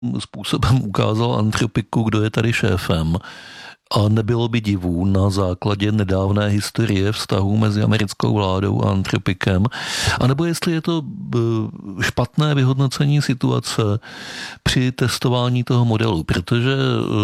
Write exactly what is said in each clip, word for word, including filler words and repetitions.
způsobem ukázal Anthropicu, kdo je tady šéfem. A nebylo by divu na základě nedávné historie vztahů mezi americkou vládou a Anthropicem, anebo jestli je to špatné vyhodnocení situace při testování toho modelu, protože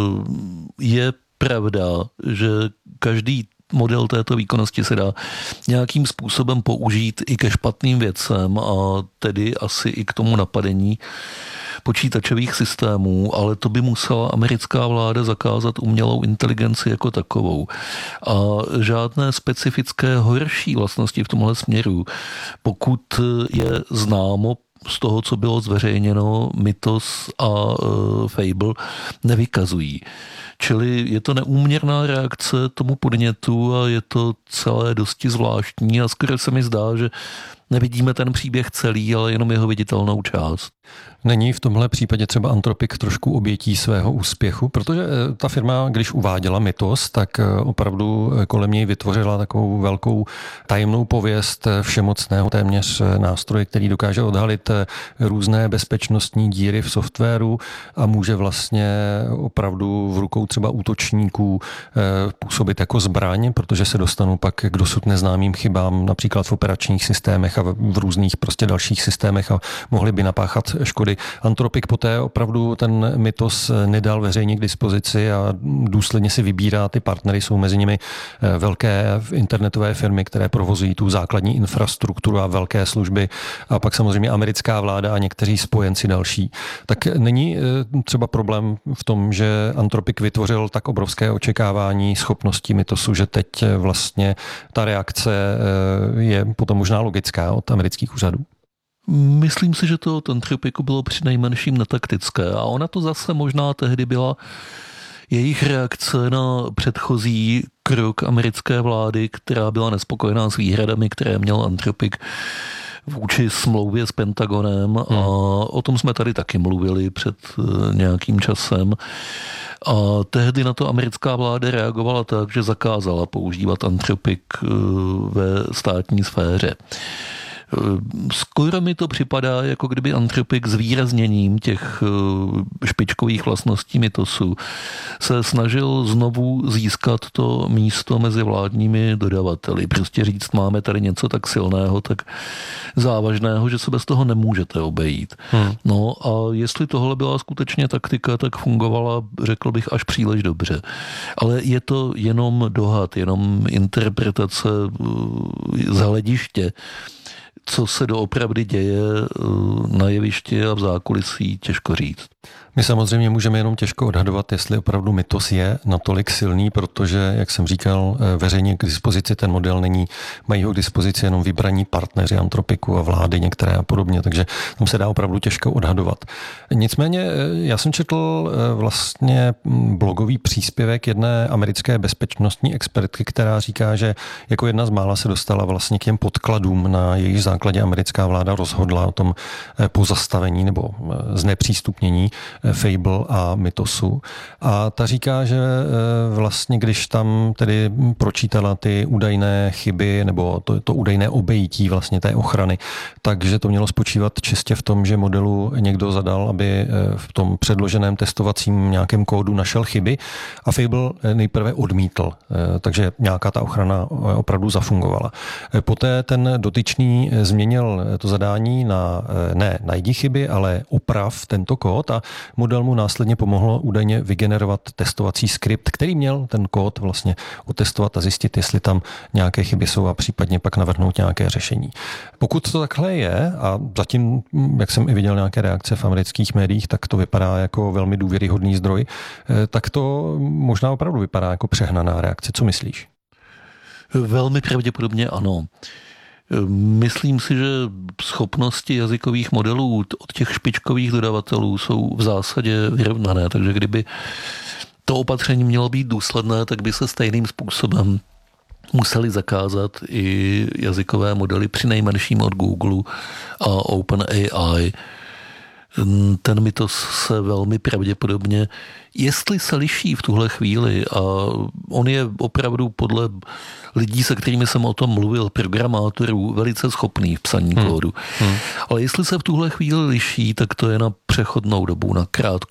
je pravda, že každý model této výkonnosti se dá nějakým způsobem použít i ke špatným věcem a tedy asi i k tomu napadení počítačových systémů, ale to by musela americká vláda zakázat umělou inteligenci jako takovou. A žádné specifické horší vlastnosti v tomhle směru, pokud je známo z toho, co bylo zveřejněno, Mythos a uh, Fable, nevykazují. Čili je to neúměrná reakce tomu podnětu a je to celé dosti zvláštní a skoro se mi zdá, že nevidíme ten příběh celý, ale jenom jeho viditelnou část. Není v tomhle případě třeba Anthropic trošku obětí svého úspěchu? Protože ta firma, když uváděla Mythos, tak opravdu kolem něj vytvořila takovou velkou tajemnou pověst všemocného téměř nástroje, který dokáže odhalit různé bezpečnostní díry v softwaru a může vlastně opravdu v rukou třeba útočníků působit jako zbraň, protože se dostanou pak k dosud neznámým chybám, například v operačních systémech a v různých prostě dalších systémech a mohli by napáchat škody. Anthropic poté opravdu ten Mythos nedal veřejně k dispozici a důsledně si vybírá ty partnery, jsou mezi nimi velké internetové firmy, které provozují tu základní infrastrukturu a velké služby a pak samozřejmě americká vláda a někteří spojenci další. Tak není třeba problém v tom, že Anthropic vytvořil tak obrovské očekávání schopností Mythosu, že teď vlastně ta reakce je potom možná logická od amerických úřadů? Myslím si, že to od Anthropicu bylo přinejmenším netaktické a ona to zase možná tehdy byla jejich reakce na předchozí krok americké vlády, která byla nespokojená s výhradami, které měl Anthropic vůči smlouvě s Pentagonem a hmm. o tom jsme tady taky mluvili před nějakým časem. A tehdy na to americká vláda reagovala tak, že zakázala používat Anthropic ve státní sféře. Skoro mi to připadá, jako kdyby Anthropic s výrazněním těch špičkových vlastností Mythosu se snažil znovu získat to místo mezi vládními dodavateli. Prostě říct, máme tady něco tak silného, tak závažného, že se bez toho nemůžete obejít. Hmm. No a jestli tohle byla skutečně taktika, tak fungovala, řekl bych, až příliš dobře. Ale je to jenom dohad, jenom interpretace z hlediště. Co se doopravdy děje na jevišti a v zákulisí, těžko říct. My samozřejmě můžeme jenom těžko odhadovat, jestli opravdu Mythos je natolik silný, protože, jak jsem říkal, veřejně k dispozici ten model není, mají ho k dispozici jenom vybraní partneři Anthropicu a vlády některé a podobně, takže tam se dá opravdu těžko odhadovat. Nicméně já jsem četl vlastně blogový příspěvek jedné americké bezpečnostní expertky, která říká, že jako jedna z mála se dostala vlastně k těm podkladům, na jejich základě americká vláda rozhodla o tom pozastavení nebo znepřístupnění Fable a Mythosu. A ta říká, že vlastně když tam tedy pročítala ty údajné chyby nebo to, to údajné obejití vlastně té ochrany, takže to mělo spočívat čistě v tom, že modelu někdo zadal, aby v tom předloženém testovacím nějakém kódu našel chyby a Fable nejprve odmítl. Takže nějaká ta ochrana opravdu zafungovala. Poté ten dotyčný změnil to zadání na ne najdi chyby, ale oprav tento kód a model mu následně pomohlo údajně vygenerovat testovací skript, který měl ten kód vlastně otestovat a zjistit, jestli tam nějaké chyby jsou a případně pak navrhnout nějaké řešení. Pokud to takhle je, a zatím, jak jsem i viděl nějaké reakce v amerických médiích, tak to vypadá jako velmi důvěryhodný zdroj, tak to možná opravdu vypadá jako přehnaná reakce. Co myslíš? Velmi pravděpodobně ano. Myslím si, že schopnosti jazykových modelů od těch špičkových dodavatelů jsou v zásadě vyrovnané, takže kdyby to opatření mělo být důsledné, tak by se stejným způsobem museli zakázat i jazykové modely přinejmenším od Google a OpenAI. Ten Mythos se velmi pravděpodobně, jestli se liší v tuhle chvíli, a on je opravdu podle lidí, se kterými jsem o tom mluvil, programátorů, velice schopný v psaní hmm. kódu. Hmm. Ale jestli se v tuhle chvíli liší, tak to je na přechodnou dobu, na krátkou